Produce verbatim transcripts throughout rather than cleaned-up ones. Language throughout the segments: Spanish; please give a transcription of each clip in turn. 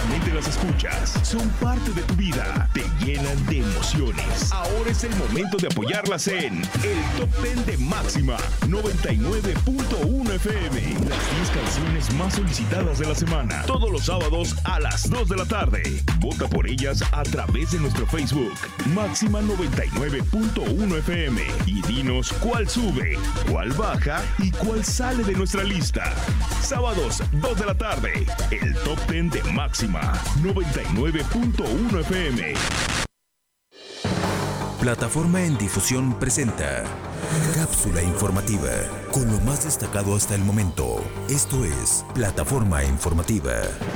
solamente las escuchas, son parte de tu vida, te llenan de emociones. Ahora es el momento de apoyarlas en el Top diez de Máxima noventa y nueve punto uno F M. Las diez canciones más solicitadas de la semana, todos los sábados a las dos de la tarde. Vota por ellas a través de nuestro Facebook, Máxima noventa y nueve punto uno F M, y dinos cuál sube, cuál baja y cuál sale de nuestra lista. Sábados, dos de la tarde, el Top diez de Máxima noventa y nueve punto uno F M. Plataforma en Difusión presenta Cápsula Informativa, con lo más destacado hasta el momento. Esto es Plataforma Informativa.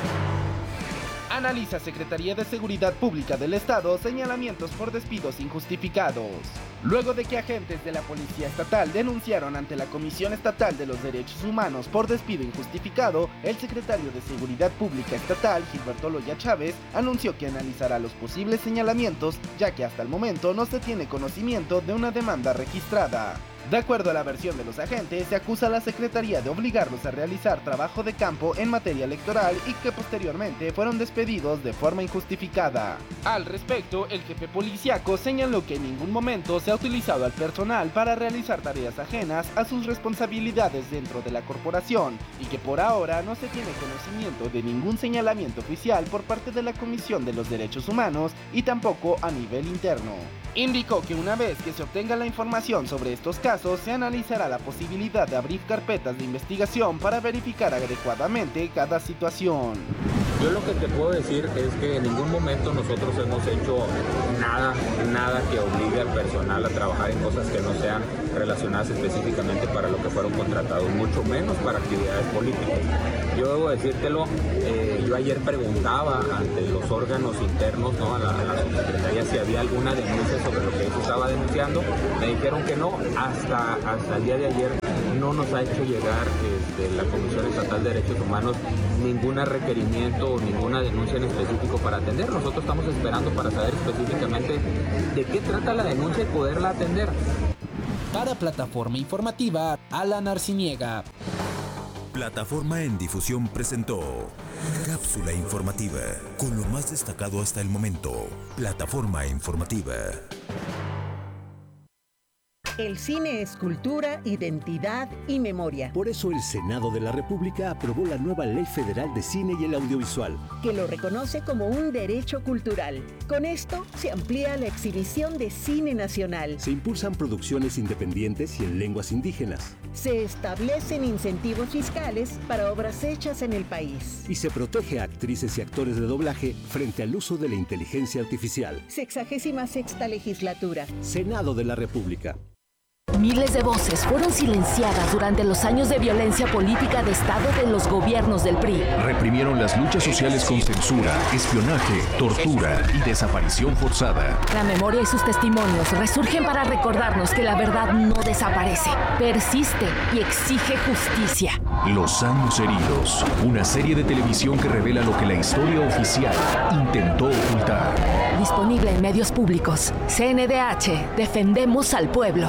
Analiza Secretaría de Seguridad Pública del Estado señalamientos por despidos injustificados. Luego de que agentes de la Policía Estatal denunciaron ante la Comisión Estatal de los Derechos Humanos por despido injustificado, el secretario de Seguridad Pública Estatal, Gilberto Loya Chávez, anunció que analizará los posibles señalamientos, ya que hasta el momento no se tiene conocimiento de una demanda registrada. De acuerdo a la versión de los agentes, se acusa a la Secretaría de obligarlos a realizar trabajo de campo en materia electoral y que posteriormente fueron despedidos de forma injustificada. Al respecto, el jefe policíaco señaló que en ningún momento se ha utilizado al personal para realizar tareas ajenas a sus responsabilidades dentro de la corporación y que por ahora no se tiene conocimiento de ningún señalamiento oficial por parte de la Comisión de los Derechos Humanos y tampoco a nivel interno. Indicó que una vez que se obtenga la información sobre estos casos, se analizará la posibilidad de abrir carpetas de investigación para verificar adecuadamente cada situación. Yo lo que te puedo decir es que en ningún momento nosotros hemos hecho nada, nada que obligue al personal a trabajar en cosas que no sean relacionadas específicamente para lo que fueron contratados, mucho menos para actividades políticas. Yo debo decírtelo, eh, yo ayer preguntaba ante los órganos internos, ¿no? a, la, a la subsecretaría si había alguna denuncia sobre lo que ellos estaba denunciando. Me dijeron que no, hasta, hasta el día de ayer no nos ha hecho llegar este, la Comisión Estatal de Derechos Humanos ningún requerimiento o ninguna denuncia en específico para atender. Nosotros estamos esperando para saber específicamente de qué trata la denuncia y poderla atender. Para Plataforma Informativa, Alan Arciniega. Plataforma en Difusión presentó Cápsula Informativa, con lo más destacado hasta el momento. Plataforma Informativa. El cine es cultura, identidad y memoria. Por eso el Senado de la República aprobó la nueva Ley Federal de Cine y el Audiovisual, que lo reconoce como un derecho cultural. Con esto se amplía la exhibición de cine nacional. Se impulsan producciones independientes y en lenguas indígenas. Se establecen incentivos fiscales para obras hechas en el país. Y se protege a actrices y actores de doblaje frente al uso de la inteligencia artificial. Sexagésima sexta legislatura. Senado de la República. Miles de voces fueron silenciadas durante los años de violencia política de Estado de los gobiernos del P R I. Reprimieron las luchas sociales con censura, espionaje, tortura y desaparición forzada. La memoria y sus testimonios resurgen para recordarnos que la verdad no desaparece, persiste y exige justicia. Los años heridos, una serie de televisión que revela lo que la historia oficial intentó ocultar. Disponible en medios públicos. C N D H, defendemos al pueblo.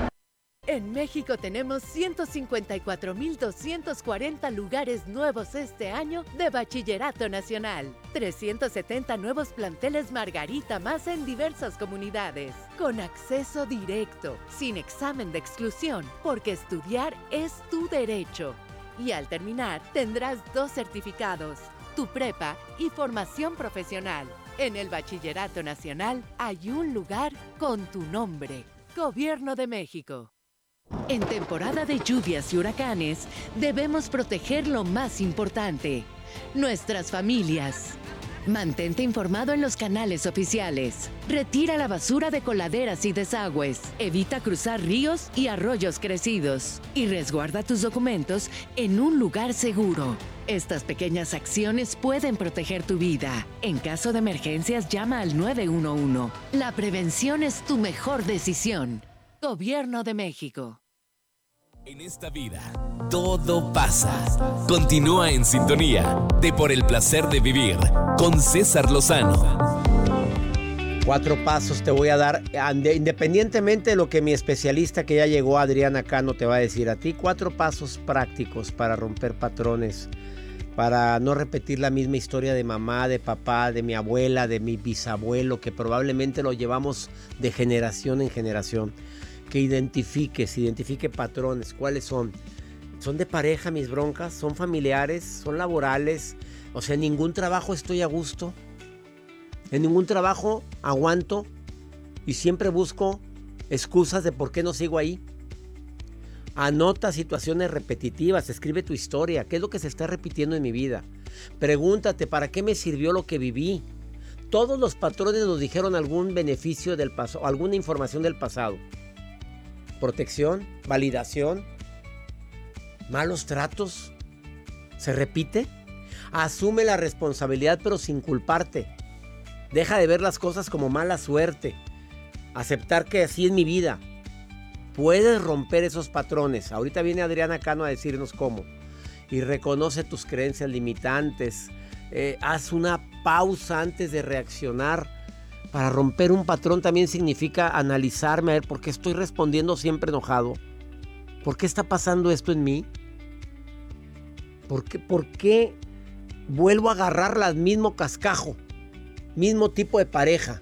En México tenemos ciento cincuenta y cuatro mil doscientos cuarenta lugares nuevos este año de Bachillerato Nacional. trescientos setenta nuevos planteles Margarita más en diversas comunidades. Con acceso directo, sin examen de exclusión, porque estudiar es tu derecho. Y al terminar, tendrás dos certificados, tu prepa y formación profesional. En el Bachillerato Nacional hay un lugar con tu nombre. Gobierno de México. En temporada de lluvias y huracanes, debemos proteger lo más importante, nuestras familias. Mantente informado en los canales oficiales. Retira la basura de coladeras y desagües. Evita cruzar ríos y arroyos crecidos. Y resguarda tus documentos en un lugar seguro. Estas pequeñas acciones pueden proteger tu vida. En caso de emergencias, llama al nueve uno uno. La prevención es tu mejor decisión. Gobierno de México. En esta vida, todo pasa. Continúa en sintonía de Por el Placer de Vivir con César Lozano. Cuatro pasos te voy a dar, independientemente de lo que mi especialista que ya llegó, Adriana Cano, te va a decir a ti. Cuatro pasos prácticos para romper patrones, para no repetir la misma historia de mamá, de papá, de mi abuela, de mi bisabuelo, que probablemente lo llevamos de generación en generación. Que identifiques, identifique patrones. ¿Cuáles son? ¿Son de pareja mis broncas? ¿Son familiares? ¿Son laborales? O sea, en ningún trabajo estoy a gusto. En ningún trabajo aguanto y siempre busco excusas de por qué no sigo ahí. Anota situaciones repetitivas, escribe tu historia. ¿Qué es lo que se está repitiendo en mi vida? Pregúntate, ¿para qué me sirvió lo que viví? Todos los patrones nos dijeron algún beneficio del pasado, alguna información del pasado. Protección, validación, malos tratos. ¿Se repite? Asume la responsabilidad, pero sin culparte. Deja de ver las cosas como mala suerte. Aceptar que así es mi vida. Puedes romper esos patrones. Ahorita viene Adriana Cano a decirnos cómo. Y reconoce tus creencias limitantes. Eh, haz una pausa antes de reaccionar. Para romper un patrón también significa analizarme, a ver por qué estoy respondiendo siempre enojado. ¿Por qué está pasando esto en mí? ¿Por qué, por qué vuelvo a agarrar al mismo cascajo? Mismo tipo de pareja.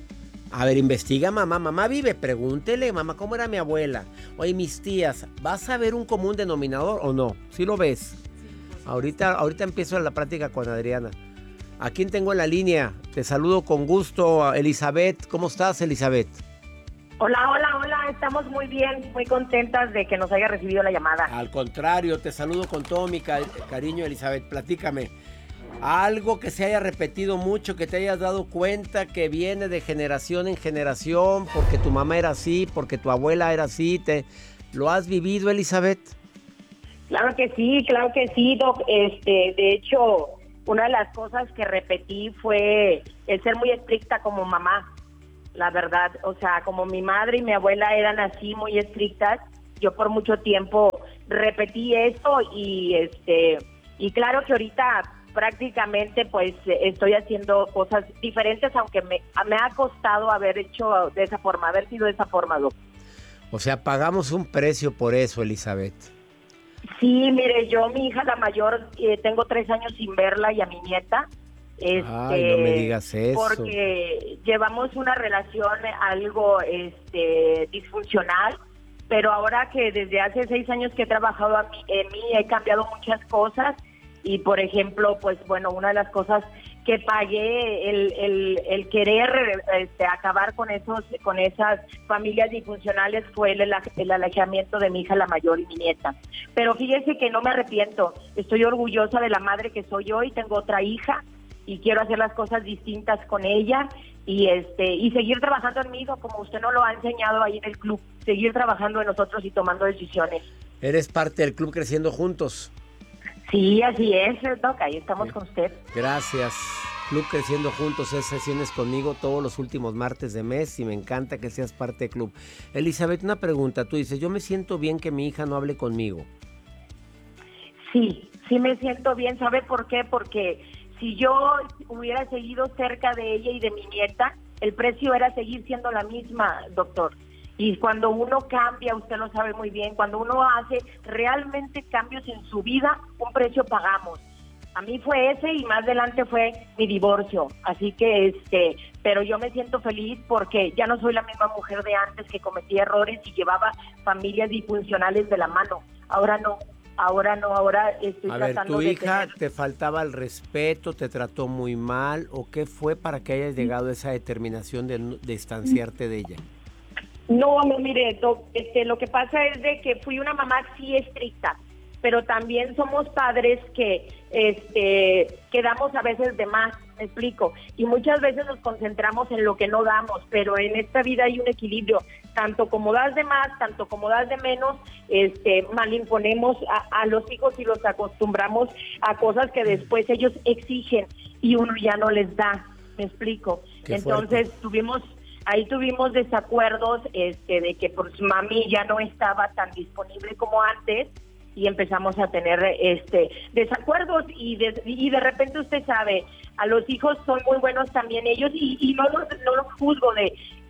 A ver, investiga, mamá. Mamá vive, pregúntele, mamá, ¿cómo era mi abuela? Oye, mis tías, ¿vas a ver un común denominador o no? ¿Sí lo ves? Sí, pues, ahorita, ahorita empiezo la práctica con Adriana. ¿A quién tengo en la línea? Te saludo con gusto, Elizabeth. ¿Cómo estás, Elizabeth? Hola, hola, hola. Estamos muy bien, muy contentas de que nos haya recibido la llamada. Al contrario, te saludo con todo mi ca- cariño, Elizabeth. Platícame. Algo que se haya repetido mucho, que te hayas dado cuenta que viene de generación en generación, porque tu mamá era así, porque tu abuela era así. Te, ¿Lo has vivido, Elizabeth? Claro que sí, claro que sí, Doc. Este, de hecho, una de las cosas que repetí fue el ser muy estricta como mamá, la verdad. O sea, como mi madre y mi abuela eran así, muy estrictas, yo por mucho tiempo repetí esto y, este, y claro que ahorita prácticamente pues estoy haciendo cosas diferentes, aunque me, me ha costado haber hecho de esa forma, haber sido de esa forma, Doc. O sea, pagamos un precio por eso, Elizabeth. Sí, mire, yo, mi hija la mayor, eh, tengo tres años sin verla y a mi nieta. Este, Ay, no me digas eso. Porque llevamos una relación algo este, disfuncional, pero ahora que desde hace seis años que he trabajado a mí, en mí he cambiado muchas cosas. Y, por ejemplo, pues, bueno, una de las cosas que pagué, el, el, el querer este, acabar con esos con esas familias disfuncionales fue el, el alejamiento de mi hija, la mayor, y mi nieta. Pero fíjese que no me arrepiento. Estoy orgullosa de la madre que soy yo y tengo otra hija y quiero hacer las cosas distintas con ella y este y seguir trabajando en mí, como usted nos lo ha enseñado ahí en el club, seguir trabajando en nosotros y tomando decisiones. ¿Eres parte del club Creciendo Juntos? Sí, así es, Doc, ahí estamos sí. con usted. Gracias. Club Creciendo Juntos es sesiones conmigo todos los últimos martes de mes y me encanta que seas parte del club. Elizabeth, una pregunta. Tú dices, yo me siento bien que mi hija no hable conmigo. Sí, sí me siento bien. ¿Sabe por qué? Porque si yo hubiera seguido cerca de ella y de mi nieta, el precio era seguir siendo la misma, doctor. Y cuando uno cambia, usted lo sabe muy bien, cuando uno hace realmente cambios en su vida, un precio pagamos. A mí fue ese y más adelante fue mi divorcio. Así que, este, pero yo me siento feliz porque ya no soy la misma mujer de antes que cometía errores y llevaba familias disfuncionales de la mano. Ahora no, ahora no, ahora estoy A tratando ver, ¿tu de hija tener... te faltaba el respeto, te trató muy mal o qué fue para que hayas llegado a esa determinación de no- distanciarte de ella? No, no, mire, doc, este, lo que pasa es de que fui una mamá sí estricta, pero también somos padres que, este, que damos a veces de más, me explico, y muchas veces nos concentramos en lo que no damos, pero en esta vida hay un equilibrio, tanto como das de más, tanto como das de menos, este, mal imponemos a, a los hijos y los acostumbramos a cosas que después ellos exigen y uno ya no les da, me explico. Qué Entonces fuerte. tuvimos... Ahí tuvimos desacuerdos este, de que pues mami ya no estaba tan disponible como antes y empezamos a tener este desacuerdos y de, y de repente usted sabe, a los hijos son muy buenos también ellos y, y no los no los juzgo de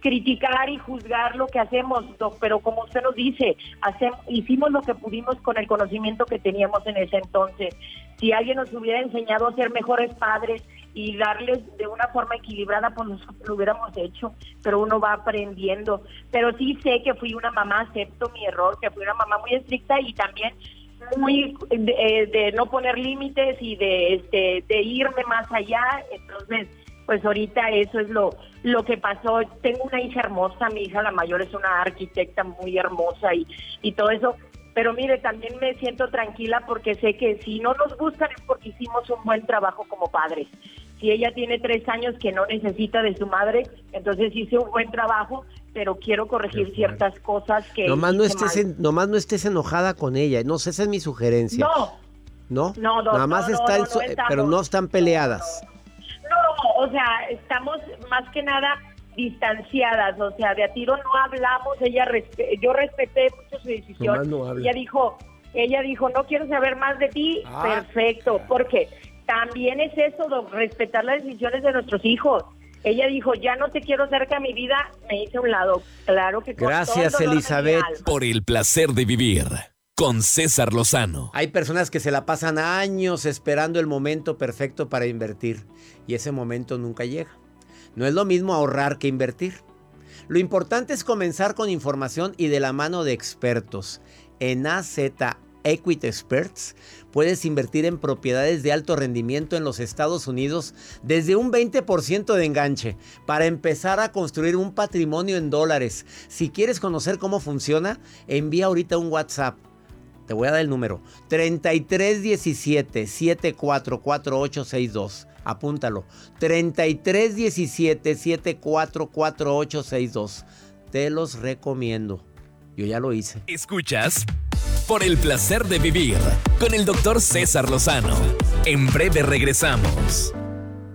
criticar y juzgar lo que hacemos, doc, pero como usted nos dice, hacemos, hicimos lo que pudimos con el conocimiento que teníamos en ese entonces. Si alguien nos hubiera enseñado a ser mejores padres y darles de una forma equilibrada, pues nosotros lo hubiéramos hecho, pero uno va aprendiendo. Pero sí sé que fui una mamá, acepto mi error, que fui una mamá muy estricta y también muy de, de no poner límites y de, este, de irme más allá. Entonces, pues ahorita eso es lo, lo que pasó. Tengo una hija hermosa, mi hija la mayor es una arquitecta muy hermosa y, y todo eso. Pero mire, también me siento tranquila porque sé que si no nos buscan es porque hicimos un buen trabajo como padres. Si ella tiene tres años que no necesita de su madre, entonces hice un buen trabajo, pero quiero corregir ciertas cosas que nomás no estés mal. en, nomás no estés enojada con ella. No sé, esa es mi sugerencia. No. ¿No? No, no, Nada más no, está no, en su- no estamos. pero no están peleadas. No, o sea, estamos más que nada distanciadas, o sea, de a tiro no hablamos, ella respe- yo respeté mucho su decisión. Nomás no habla. Ella dijo, ella dijo, no quiero saber más de ti, Ah, perfecto, porque también es eso, doc, respetar las decisiones de nuestros hijos. Ella dijo, ya no te quiero cerca de mi vida, me hice a un lado. Claro que con Gracias, todo el dolor de mi Elizabeth. alma. Por el placer de vivir con César Lozano. Hay personas que se la pasan años esperando el momento perfecto para invertir y ese momento nunca llega. No es lo mismo ahorrar que invertir. Lo importante es comenzar con información y de la mano de expertos. En A Z Equity Experts puedes invertir en propiedades de alto rendimiento en los Estados Unidos desde un veinte por ciento de enganche para empezar a construir un patrimonio en dólares. Si quieres conocer cómo funciona, envía ahorita un WhatsApp. Te voy a dar el número treinta y tres diecisiete, setenta y cuatro cuarenta y ocho sesenta y dos. Apúntalo. treinta y tres diecisiete, setenta y cuatro cuarenta y ocho sesenta y dos. Te los recomiendo. Yo ya lo hice. Escuchas Por el placer de vivir con el doctor César Lozano. En breve regresamos.